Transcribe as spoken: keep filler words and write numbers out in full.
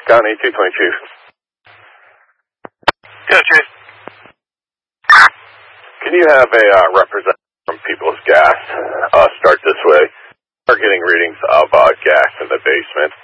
County two twenty Chief. Yeah, Chief. Can you have a uh, representative from People's Gas uh, start this way? We're getting readings of uh, gas in the basement.